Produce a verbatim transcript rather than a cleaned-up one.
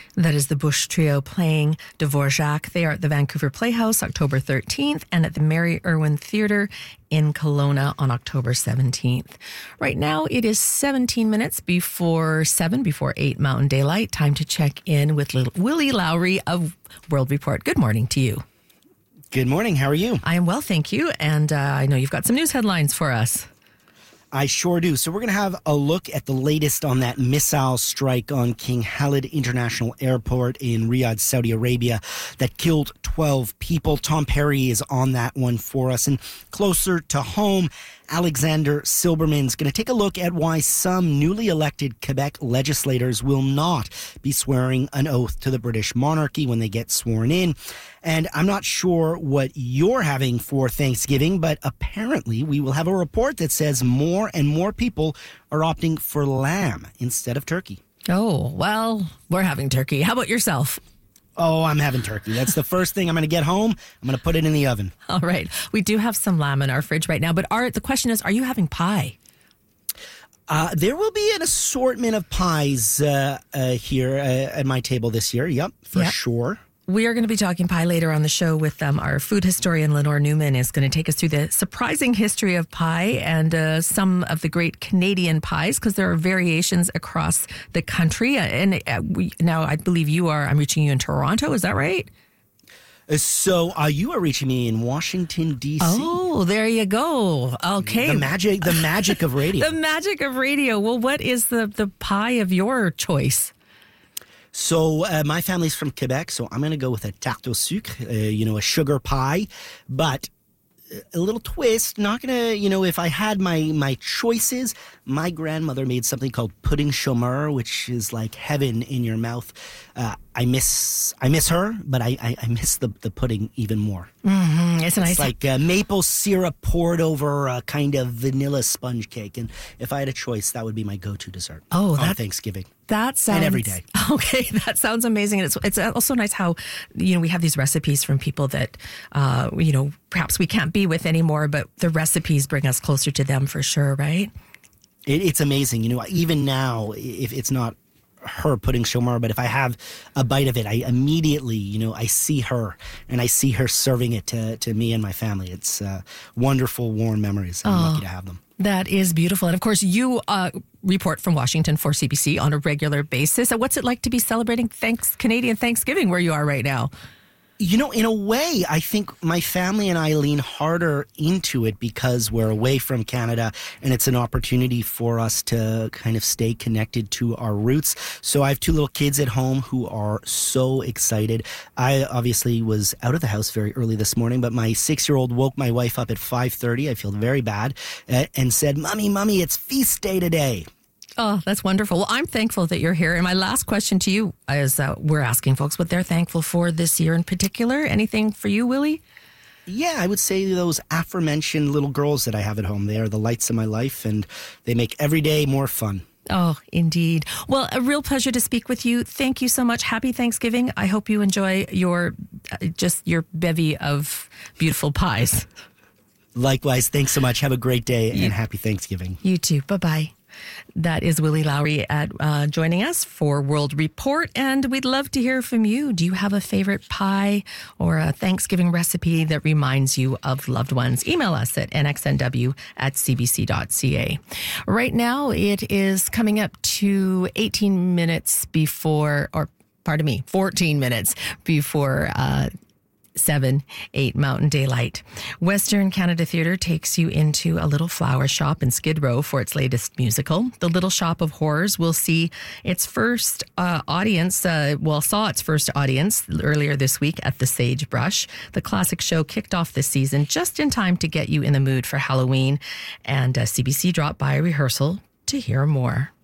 That is the Bush Trio playing Dvorak. They are at the Vancouver Playhouse October thirteenth and at the Mary Irwin Theatre in Kelowna on October seventeenth. Right now it is seventeen minutes before seven, before eight Mountain Daylight. Time to check in with little Willie Lowry of World Report. Good morning to you. Good morning. How are you? I am well, thank you. And uh, I know you've got some news headlines for us. I sure do. So we're going to have a look at the latest on that missile strike on King Khalid International Airport in Riyadh, Saudi Arabia, that killed twelve people. Tom Perry is on that one for us. And closer to home, Alexander Silberman's going to take a look at why some newly elected Quebec legislators will not be swearing an oath to the British monarchy when they get sworn in. And I'm not sure what you're having for Thanksgiving, but apparently we will have a report that says more and more people are opting for lamb instead of turkey. Oh, well, we're having turkey. How about yourself? Oh, I'm having turkey. That's the first thing I'm going to get home. I'm going to put it in the oven. All right. We do have some lamb in our fridge right now, but are, the question is, are you having pie? Uh, there will be an assortment of pies uh, uh, here uh, at my table this year. Yep, for yep. sure. We are going to be talking pie later on the show with um, our food historian, Lenore Newman, is going to take us through the surprising history of pie and uh, some of the great Canadian pies, because there are variations across the country. And uh, we, now I believe you are, I'm reaching you in Toronto, is that right? So uh, you are reaching me in Washington, D C Oh, there you go. Okay. The magic, the magic of radio. The magic of radio. Well, what is the, the pie of your choice? So uh, my family's from Quebec, so I'm going to go with a tarte au sucre, uh, you know, a sugar pie, but a little twist. Not going to, you know, if I had my, my choices, my grandmother made something called pudding chômeur, which is like heaven in your mouth. Uh, I miss I miss her, but I, I, I miss the, the pudding even more. Mm-hmm. It's, a nice it's like uh, maple syrup poured over a kind of vanilla sponge cake. And if I had a choice, that would be my go-to dessert oh, on that, Thanksgiving. That sounds... And every day. Okay, that sounds amazing. And it's, it's also nice how, you know, we have these recipes from people that, uh, you know, perhaps we can't be with anymore, but the recipes bring us closer to them for sure, right? It, it's amazing. You know, even now, if it's not her pudding chômeur, but if I have a bite of it, I immediately, you know, I see her and I see her serving it to, to me and my family. It's uh, wonderful, warm memories. I'm oh, lucky to have them. That is beautiful. And of course, you uh, report from Washington for C B C on a regular basis. What's it like to be celebrating thanks Canadian Thanksgiving where you are right now? You know, in a way, I think my family and I lean harder into it because we're away from Canada and it's an opportunity for us to kind of stay connected to our roots. So I have two little kids at home who are so excited. I obviously was out of the house very early this morning, but my six-year-old woke my wife up at five thirty. I feel very bad, uh, and said, Mommy, Mommy, it's feast day today. Oh, that's wonderful. Well, I'm thankful that you're here. And my last question to you is uh, we're asking folks what they're thankful for this year in particular. Anything for you, Willie? Yeah, I would say those aforementioned little girls that I have at home. They are the lights of my life, and they make every day more fun. Oh, indeed. Well, a real pleasure to speak with you. Thank you so much. Happy Thanksgiving. I hope you enjoy your uh, just your bevy of beautiful pies. Likewise. Thanks so much. Have a great day and happy Thanksgiving. You too. Bye-bye. That is Willie Lowry at uh, joining us for World Report, and we'd love to hear from you. Do you have a favorite pie or a Thanksgiving recipe that reminds you of loved ones? Email us at n x n w at c b c dot c a. Right now, it is coming up to eighteen minutes before, or pardon me, fourteen minutes before uh seven, eight Mountain Daylight. Western Canada Theatre takes you into a little flower shop in Skid Row for its latest musical. The Little Shop of Horrors will see its first uh, audience, uh, well, saw its first audience earlier this week at the Sagebrush. The classic show kicked off this season just in time to get you in the mood for Halloween, and uh, C B C dropped by a rehearsal to hear more.